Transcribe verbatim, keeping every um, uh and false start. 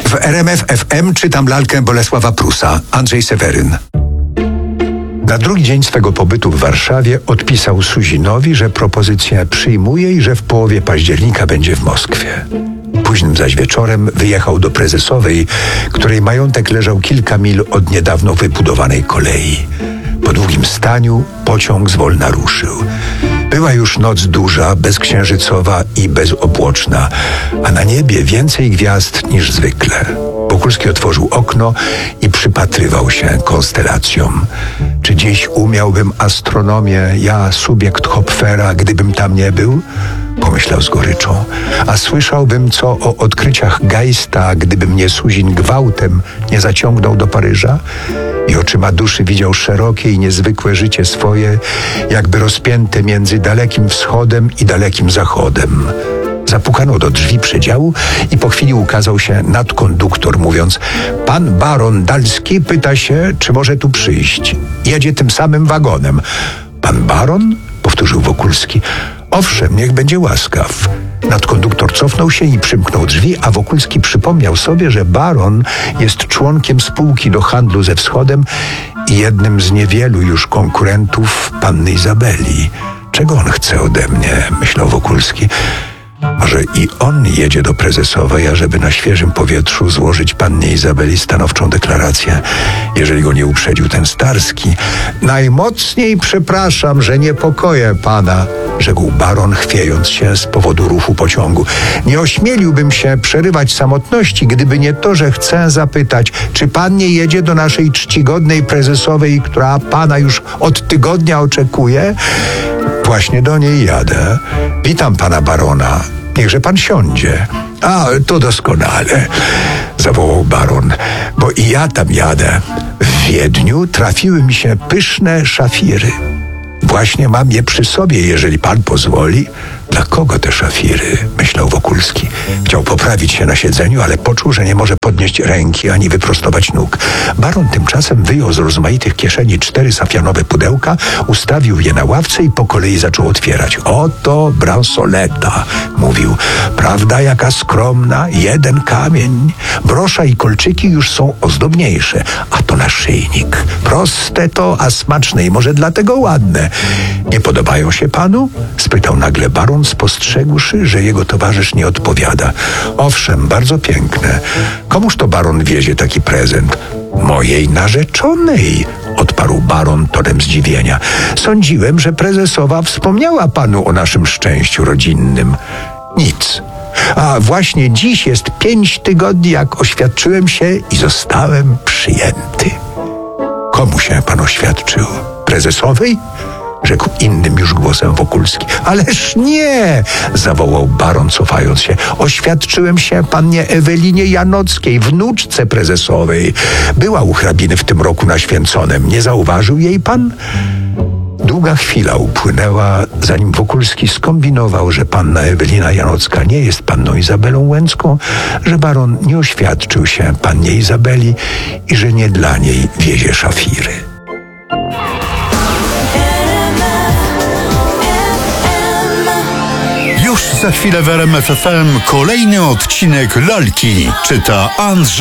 W R M F F M czytam lalkę Bolesława Prusa. Andrzej Seweryn. Na drugi dzień swego pobytu w Warszawie odpisał Suzinowi, że propozycję przyjmuje i że w połowie października będzie w Moskwie. Późnym zaś wieczorem wyjechał do Prezesowej, której majątek leżał kilka mil od niedawno wybudowanej kolei. Po długim staniu pociąg zwolna ruszył. Była już noc duża, bezksiężycowa i bezobłoczna, a na niebie więcej gwiazd niż zwykle. Wokulski otworzył okno i przypatrywał się konstelacjom. Czy dziś umiałbym astronomię, ja, subiekt Hopfera, gdybym tam nie był? Pomyślał z goryczą. A słyszałbym co o odkryciach Geista, gdyby mnie Suzin gwałtem nie zaciągnął do Paryża? I oczyma duszy widział szerokie i niezwykłe życie swoje, jakby rozpięte między dalekim wschodem i dalekim zachodem. Zapukano do drzwi przedziału i po chwili ukazał się nadkonduktor, mówiąc: pan baron Dalski pyta się, czy może tu przyjść. Jedzie tym samym wagonem. Pan baron? Powtórzył Wokulski. Owszem, niech będzie łaskaw. Nadkonduktor cofnął się i przymknął drzwi, a Wokulski przypomniał sobie, że baron jest członkiem spółki do handlu ze wschodem i jednym z niewielu już konkurentów panny Izabeli. Czego on chce ode mnie? Myślał Wokulski. Może i on jedzie do Prezesowej, ażeby na świeżym powietrzu złożyć pannie Izabeli stanowczą deklarację, jeżeli go nie uprzedził ten Starski. Najmocniej przepraszam, że niepokoję pana, rzekł baron, chwiejąc się z powodu ruchu pociągu. Nie ośmieliłbym się przerywać samotności, gdyby nie to, że chcę zapytać, czy pan nie jedzie do naszej czcigodnej Prezesowej, która pana już od tygodnia oczekuje? Właśnie do niej jadę. Witam pana barona. Niechże pan siądzie. A, to doskonale, zawołał baron, bo i ja tam jadę. W Wiedniu trafiły mi się pyszne szafiry. Właśnie mam je przy sobie, jeżeli pan pozwoli. Dla kogo te szafiry? Myślał Wokulski. Chciał poprawić się na siedzeniu, ale poczuł, że nie może podnieść ręki ani wyprostować nóg. Baron tymczasem wyjął z rozmaitych kieszeni cztery safianowe pudełka, ustawił je na ławce i po kolei zaczął otwierać. Oto bransoleta, mówił. Prawda jaka skromna, jeden kamień. Brosza i kolczyki już są ozdobniejsze, a to naszyjnik. Proste to, a smaczne i może dlatego ładne. Nie podobają się panu? Spytał nagle baron, spostrzegłszy, że jego towarzysz nie odpowiada. Owszem, bardzo piękne. Komuż to baron wiezie taki prezent? Mojej narzeczonej, odparł baron tonem zdziwienia. Sądziłem, że prezesowa wspomniała panu o naszym szczęściu rodzinnym. Nic. A właśnie dziś jest pięć tygodni, jak oświadczyłem się i zostałem przyjęty. Komu się pan oświadczył? Prezesowej? Rzekł innym już głosem Wokulski. Ależ nie! Zawołał baron, cofając się. Oświadczyłem się pannie Ewelinie Janockiej, wnuczce prezesowej. Była u hrabiny w tym roku na Święconem. Nie zauważył jej pan? Długa chwila upłynęła, zanim Wokulski skombinował, że panna Ewelina Janocka nie jest panną Izabelą Łęcką, że baron nie oświadczył się pannie Izabeli i że nie dla niej wiezie szafiry. Już za chwilę w R M F F M kolejny odcinek Lalki. Czyta Andrzej